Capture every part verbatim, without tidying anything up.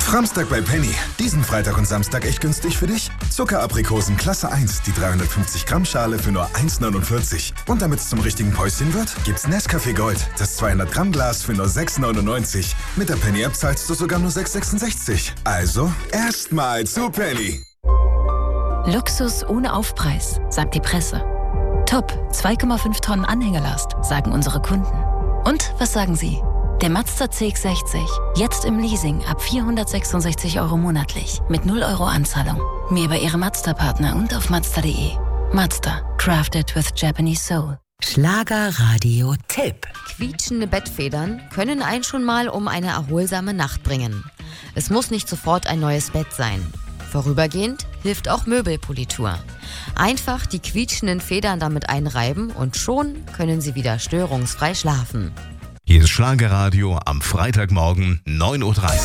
Framstag bei Penny. Diesen Freitag und Samstag echt günstig für dich. Zuckeraprikosen Klasse eins, die dreihundertfünfzig Gramm Schale für nur eins neunundvierzig. Und damit es zum richtigen Päuschen wird, gibt's Nescafé Gold, das zweihundert Gramm Glas für nur sechs neunundneunzig. Mit der Penny-App zahlst du sogar nur sechs sechsundsechzig. Also, erstmal zu Penny. Luxus ohne Aufpreis, sagt die Presse. Top, zwei Komma fünf Tonnen Anhängelast, sagen unsere Kunden. Und was sagen Sie? Der Mazda C X sechzig, jetzt im Leasing ab vierhundertsechsundsechzig Euro monatlich, mit null Euro Anzahlung. Mehr bei Ihrem Mazda-Partner und auf Mazda punkt de. Mazda, crafted with Japanese soul. Schlagerradio-Tipp. Quietschende Bettfedern können einen schon mal um eine erholsame Nacht bringen. Es muss nicht sofort ein neues Bett sein. Vorübergehend hilft auch Möbelpolitur. Einfach die quietschenden Federn damit einreiben und schon können Sie wieder störungsfrei schlafen. Hier ist Schlagerradio am Freitagmorgen neun Uhr dreißig.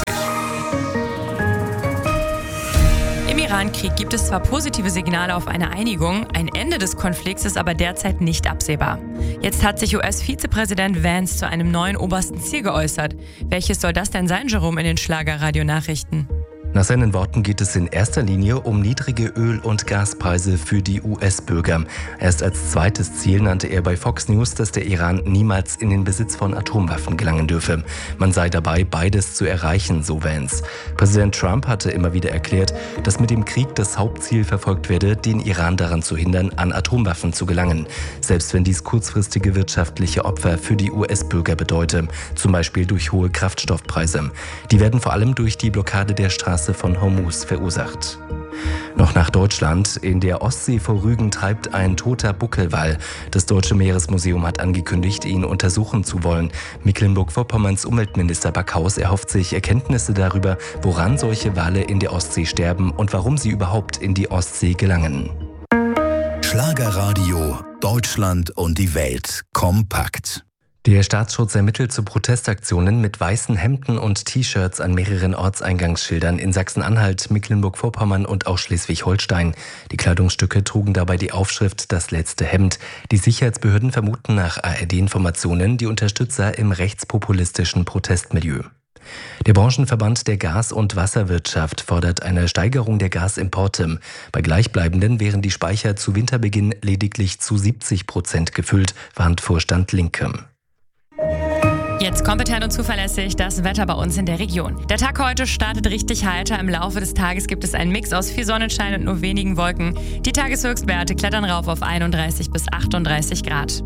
Im Iran-Krieg gibt es zwar positive Signale auf eine Einigung, ein Ende des Konflikts ist aber derzeit nicht absehbar. Jetzt hat sich U S-Vizepräsident Vance zu einem neuen obersten Ziel geäußert. Welches soll das denn sein, Jerome, in den Schlagerradio-Nachrichten? Nach seinen Worten geht es in erster Linie um niedrige Öl- und Gaspreise für die U S-Bürger. Erst als zweites Ziel nannte er bei Fox News, dass der Iran niemals in den Besitz von Atomwaffen gelangen dürfe. Man sei dabei, beides zu erreichen, so Vance. Präsident Trump hatte immer wieder erklärt, dass mit dem Krieg das Hauptziel verfolgt werde, den Iran daran zu hindern, an Atomwaffen zu gelangen. Selbst wenn dies kurzfristige wirtschaftliche Opfer für die U S-Bürger bedeute, zum Beispiel durch hohe Kraftstoffpreise. Die werden vor allem durch die Blockade der Straße von Hormuz verursacht. Noch nach Deutschland. In der Ostsee vor Rügen treibt ein toter Buckelwal. Das Deutsche Meeresmuseum hat angekündigt, ihn untersuchen zu wollen. Mecklenburg-Vorpommerns Umweltminister Backhaus erhofft sich Erkenntnisse darüber, woran solche Wale in der Ostsee sterben und warum sie überhaupt in die Ostsee gelangen. Schlagerradio, Deutschland und die Welt kompakt. Der Staatsschutz ermittelt zu Protestaktionen mit weißen Hemden und T-Shirts an mehreren Ortseingangsschildern in Sachsen-Anhalt, Mecklenburg-Vorpommern und auch Schleswig-Holstein. Die Kleidungsstücke trugen dabei die Aufschrift »Das letzte Hemd«. Die Sicherheitsbehörden vermuten nach A R D-Informationen die Unterstützer im rechtspopulistischen Protestmilieu. Der Branchenverband der Gas- und Wasserwirtschaft fordert eine Steigerung der Gasimporte. Bei gleichbleibenden wären die Speicher zu Winterbeginn lediglich zu siebzig Prozent gefüllt, warnt Vorstand Linke. Jetzt kompetent und zuverlässig das Wetter bei uns in der Region. Der Tag heute startet richtig heiter. Im Laufe des Tages gibt es einen Mix aus viel Sonnenschein und nur wenigen Wolken. Die Tageshöchstwerte klettern rauf auf einunddreißig bis achtunddreißig Grad.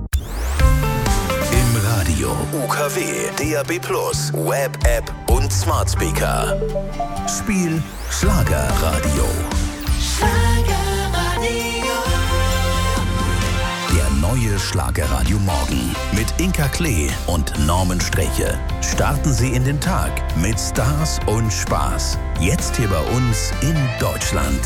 Im Radio, U K W, D A B plus, Web, App und Smart Speaker. Spiel Schlagerradio. Schlagerradio. Der neue Schlagerradio Morgen mit Inka Klee und Norman Streche. Starten Sie in den Tag mit Stars und Spaß. Jetzt hier bei uns in Deutschland.